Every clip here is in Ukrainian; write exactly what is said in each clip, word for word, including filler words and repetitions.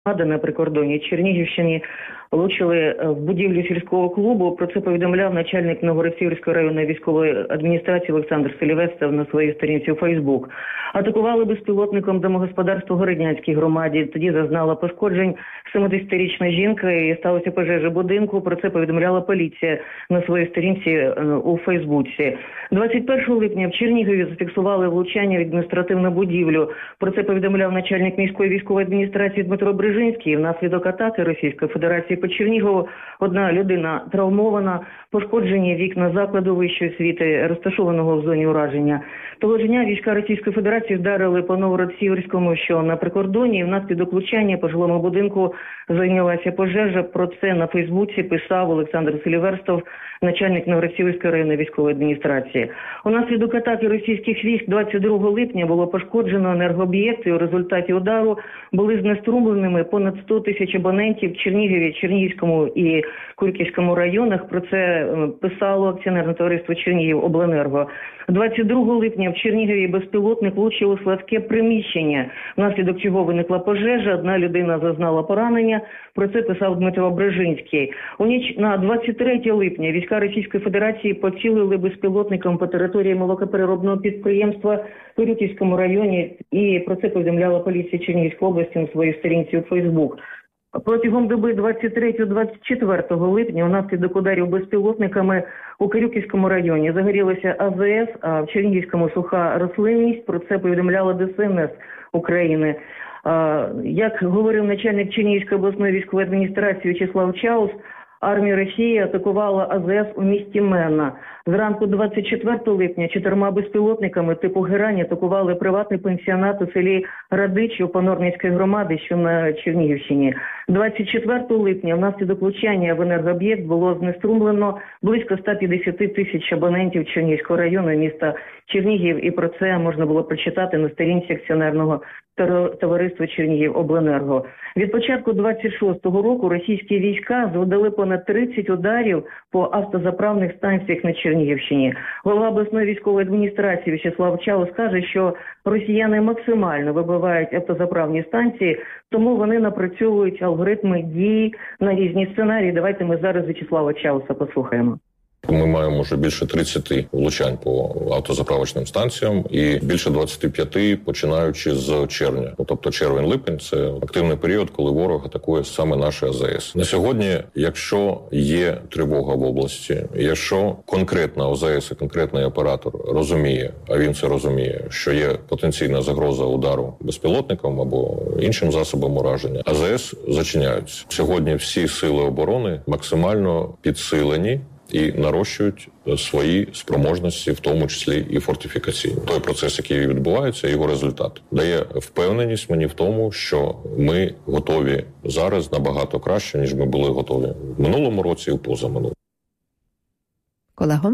на прикордонні Чернігівщини влучили в будівлю сільського клубу. Про це повідомляв начальник Новгород-Сіверської районної військової адміністрації Олександр Селівестов на своїй сторінці у Фейсбук. Атакували безпілотником домогосподарство в Городнянській громаді. Тоді зазнала пошкоджень семидесятирічна жінка і сталося пожежа будинку. Про це повідомляла поліція на своїй сторінці у Фейсбуці. двадцять першого липня в Чернігові зафіксували влучання в адміністративну будівлю. Про це повідомляв начальник міської військової адміністрації Дмитро Брижинський. Внаслідок атаки Російської Федерації по Чернігову одна людина травмована, пошкоджені вікна закладу вищої освіти, розташованого в зоні ураження. Того ж дня війська Російської Федерації вдарили по Новгород-Сіверському, що на прикордоні. Внаслідок влучання по жилому будинку зайнялася пожежа. Про це на Фейсбуці писав Олександр Селівестов, начальник Новгород-Сіверської районної військової адміністрації. Унаслідок атаки російських військ двадцять другого липня було пошкоджено енергооб'єкти. У результаті удару були знеструмленими понад сто тисяч абонентів в Чернігові, Чернігівському і Курківському районах. Про це писало акціонерне товариство Чернігівобленерго. двадцять другого липня в Чернігові безпілотник влучив у складське приміщення, внаслідок чого виникла пожежа. Одна людина зазнала поранення. Про це писав Дмитро Брижинський. У ніч на двадцять третє липня війська Російської Федерації поцілили безпілотником по території молокопереробного підприємства в Курківському районі. І про це повідомляла поліція Чернігівської області на своїй сторінці у Фейсбук. Протягом доби двадцять третього - двадцять четвертого липня унаслідок ударів безпілотниками у Кирюківському районі загорілося А З С, а в Чернігівському суха рослинність. Про це повідомляла Д С Н С України. Як говорив начальник Чернігівської обласної військової адміністрації В'ячеслав Чаус, армія Росії атакувала А З С у місті Менна. Зранку двадцять четвертого липня чотирма безпілотниками типу «Герань» атакували приватний пансіонат у селі Радичі у Понорницької громади, що на Чернігівщині. двадцять четвертого липня внаслідок влучання в енергооб'єкт було знеструмлено близько ста п'ятдесяти тисяч абонентів Чернігівського району міста Чернігів. І про це можна було прочитати на сторінці акціонерного товариства Чернігівобленерго. Від початку двадцять шостого року російські війська завдали понад тридцять ударів по автозаправних станціях на Чернігівщині. Голова обласної військової адміністрації В'ячеслав Чаус каже, що росіяни максимально вибивають автозаправні станції, тому вони напрацьовують алгоритми дій на різні сценарії. Давайте ми зараз В'ячеслава Чауса послухаємо. Ми маємо вже більше тридцяти влучань по автозаправочним станціям і більше двадцяти п'яти починаючи з червня. Тобто червень-липень – це активний період, коли ворог атакує саме наші А З С. На сьогодні, якщо є тривога в області, якщо конкретна А З С і конкретний оператор розуміє, а він це розуміє, що є потенційна загроза удару безпілотником або іншим засобом ураження, А З С зачиняються. Сьогодні всі сили оборони максимально підсилені і нарощують свої спроможності, в тому числі і фортифікаційні. Той процес, який відбувається, його результат дає впевненість мені в тому, що ми готові зараз набагато краще, ніж ми були готові в минулому році і в позаминулому. Колего?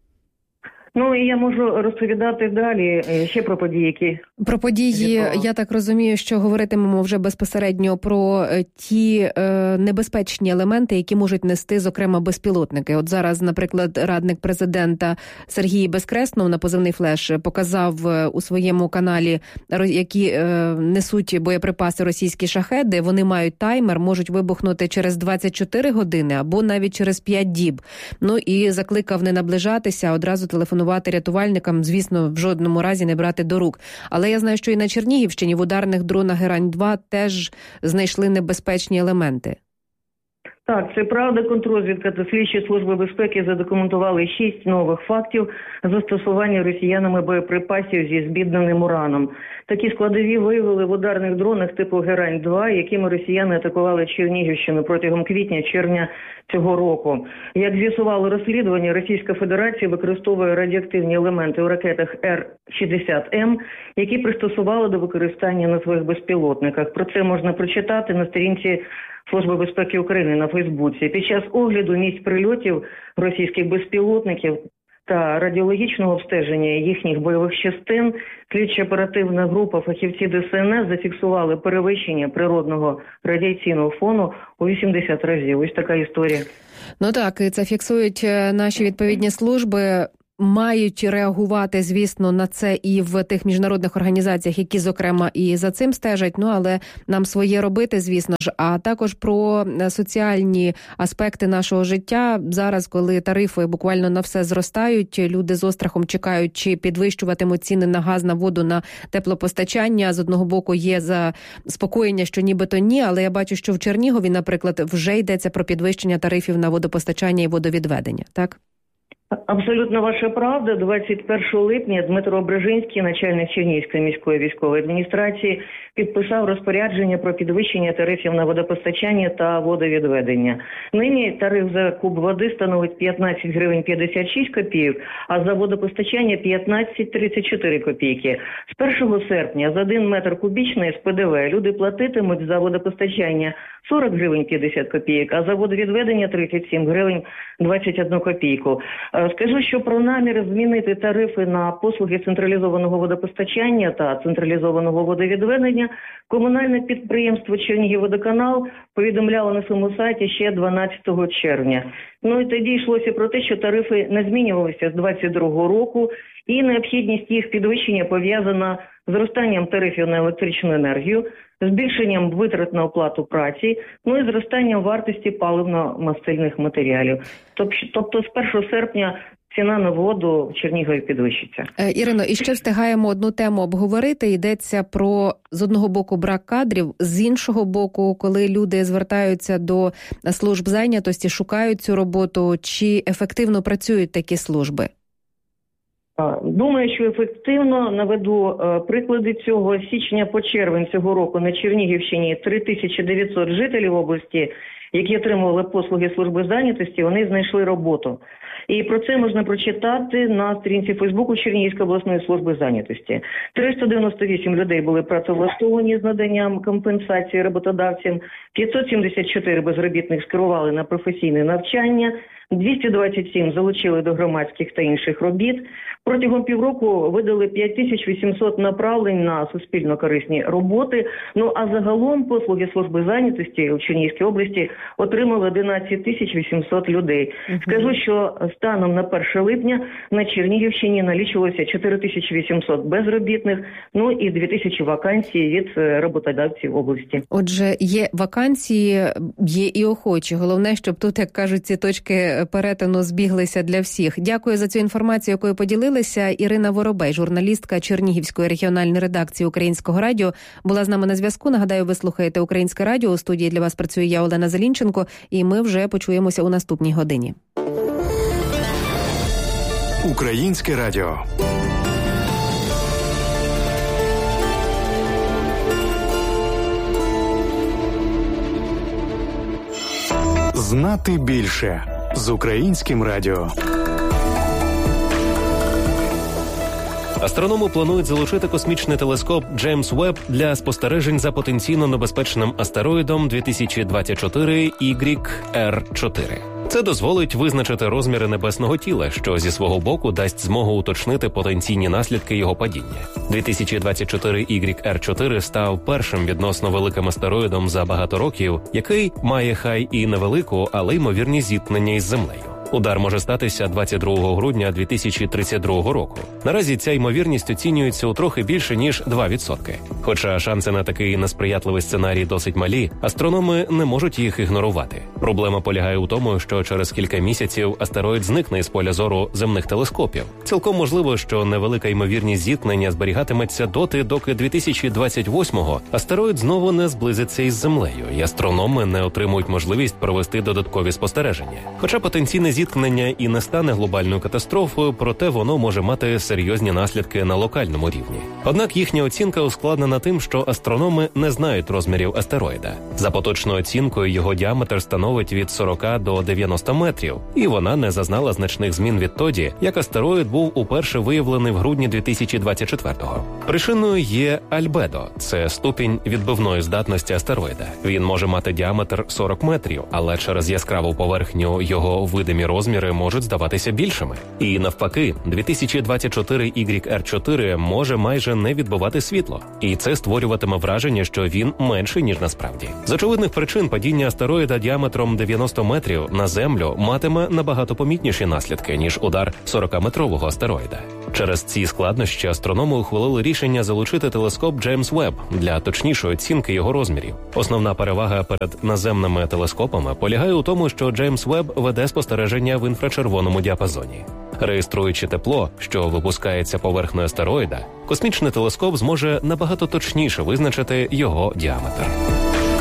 Ну, і я можу розповідати далі ще про події, які... Про події, я так розумію, що говоритимемо вже безпосередньо про ті е, небезпечні елементи, які можуть нести, зокрема, безпілотники. От зараз, наприклад, радник президента Сергій Безкреснов на позивний «Флеш» показав у своєму каналі, які е, несуть боєприпаси російські шахеди. Вони мають таймер, можуть вибухнути через двадцять чотири години або навіть через п'ять діб. Ну і закликав не наближатися, одразу телефонувати рятувальникам, звісно, в жодному разі не брати до рук. Але я знаю, що і на Чернігівщині в ударних дронах «Герань два» теж знайшли небезпечні елементи. Так, це правда. Контррозвідка та слідчі служби безпеки задокументували шість нових фактів застосування росіянами боєприпасів зі збідненим ураном. Такі складові виявили в ударних дронах типу «Герань два», якими росіяни атакували Чернігівщину протягом квітня-червня цього року. Як з'ясувало розслідування, Російська Федерація використовує радіоактивні елементи у ракетах Р шістдесят М, які пристосували до використання на своїх безпілотниках. Про це можна прочитати на сторінці Служби безпеки України на Фейсбуці. Під час огляду місць прильотів російських безпілотників та радіологічного обстеження їхніх бойових частин слідчо-оперативна група фахівців Д С Н С зафіксували перевищення природного радіаційного фону у вісімдесят разів. Ось така історія. Ну так, і це фіксують наші відповідні служби. мають реагувати, звісно, на це і в тих міжнародних організаціях, які, зокрема, і за цим стежать, ну, але нам своє робити, звісно ж, а також про соціальні аспекти нашого життя. Зараз, коли тарифи буквально на все зростають, люди з острахом чекають, чи підвищуватимуть ціни на газ, на воду, на теплопостачання. З одного боку є заспокоєння, що нібито ні, але я бачу, що в Чернігові, наприклад, вже йдеться про підвищення тарифів на водопостачання і водовідведення, так? Абсолютно ваша правда. двадцять першого липня Дмитро Брижинський, начальник Чернігівської міської військової адміністрації, підписав розпорядження про підвищення тарифів на водопостачання та водовідведення. Нині тариф за куб води становить п'ятнадцять гривень п'ятдесят шість копійок, а за водопостачання п'ятнадцять тридцять чотири копійки. З першого серпня за один метр кубічний з ПДВ люди платитимуть за водопостачання сорок гривень п'ятдесят копійок, а за водовідведення тридцять сім гривень двадцять одну копійку. Скажу, що про намір змінити тарифи на послуги централізованого водопостачання та централізованого водовідведення комунальне підприємство «Чернігівводоканал» повідомляло на своєму сайті ще дванадцятого червня. Ну і тоді йшлося про те, що тарифи не змінювалися з двадцять другого року, і необхідність їх підвищення пов'язана з зростанням тарифів на електричну енергію, збільшенням витрат на оплату праці, ну і зростанням вартості паливно-мастильних матеріалів. Тобто з першого серпня ціна на воду в Чернігові підвищиться. Ірино, і ще встигаємо одну тему обговорити. Йдеться про, з одного боку, брак кадрів, з іншого боку, коли люди звертаються до служб зайнятості, шукають цю роботу, чи ефективно працюють такі служби? Думаю, що ефективно. Наведу е, приклади цього. З січня по червень цього року на Чернігівщині три тисячі дев'ятсот жителів області, які отримували послуги служби зайнятості, вони знайшли роботу. І про це можна прочитати на сторінці Фейсбуку Чернігівської обласної служби зайнятості. триста дев'яносто вісім людей були працевлаштовані з наданням компенсації роботодавцям, п'ятсот сімдесят чотири безробітних скерували на професійне навчання, двісті двадцять сім залучили до громадських та інших робіт. Протягом півроку видали п'ять тисяч вісімсот направлень на суспільно корисні роботи. Ну а загалом послуги служби зайнятості у Чернігівській області отримали одинадцять тисяч вісімсот людей. Uh-huh. Скажу, що станом на перше липня на Чернігівщині налічувалося чотири тисячі вісімсот безробітних, ну і дві тисячі вакансій від роботодавців області. Отже, є вакансії, є і охочі. Головне, щоб тут, як кажуть, ці точки перетину збіглися для всіх. Дякую за цю інформацію, якою поділилися. Ірина Воробей, журналістка Чернігівської регіональної редакції Українського радіо, була з нами на зв'язку. Нагадаю, ви слухаєте Українське радіо. У студії для вас працює я, Олена Зелінченко, і ми вже почуємося у наступній годині. Українське радіо. Знати більше з Українським радіо. Астрономи планують залучити космічний телескоп Джеймс Веб для спостережень за потенційно небезпечним астероїдом дві тисячі двадцять чотири ігрік ар чотири. Це дозволить визначити розміри небесного тіла, що зі свого боку дасть змогу уточнити потенційні наслідки його падіння. дві тисячі двадцять чотири ігрік ар чотири став першим відносно великим астероїдом за багато років, який має хай і невелику, але ймовірні зіткнення із Землею. Удар може статися двадцять другого грудня дві тисячі тридцять другого року. Наразі ця ймовірність оцінюється у трохи більше, ніж два відсотки. Хоча шанси на такий несприятливий сценарій досить малі, астрономи не можуть їх ігнорувати. Проблема полягає у тому, що через кілька місяців астероїд зникне із поля зору земних телескопів. Цілком можливо, що невелика ймовірність зіткнення зберігатиметься доти, доки дві тисячі двадцять восьмого астероїд знову не зблизиться із Землею, і астрономи не отримують можливість провести додаткові спостереження. Хоча потенційне зіткнення і не стане глобальною катастрофою, проте воно може мати серйозні наслідки на локальному рівні. Однак їхня оцінка ускладнена тим, що астрономи не знають розмірів астероїда. За поточною оцінкою його діаметр становить від сорок до дев'яноста метрів, і вона не зазнала значних змін відтоді, як астероїд був уперше виявлений в грудні дві тисячі двадцять четвертого. Причиною є альбедо – це ступінь відбивної здатності астероїда. Він може мати діаметр сорок метрів, але через яскраву поверхню його видимі розміри можуть здаватися більшими. І навпаки, дві тисячі двадцять чотири ігрік ар чотири може майже не відбивати світло. І це створюватиме враження, що він менший, ніж насправді. З очевидних причин падіння астероїда діаметром дев'яносто метрів на Землю матиме набагато помітніші наслідки, ніж удар сорокаметрового астероїда. Через ці складнощі астрономи ухвалили рішення залучити телескоп Джеймс Веб для точнішої оцінки його розмірів. Основна перевага перед наземними телескопами полягає у тому, що Джеймс Веб веде спостереження в інфрачервоному діапазоні. Реєструючи тепло, що випускається поверхнею астероїда, космічний телескоп зможе набагато точніше визначити його діаметр.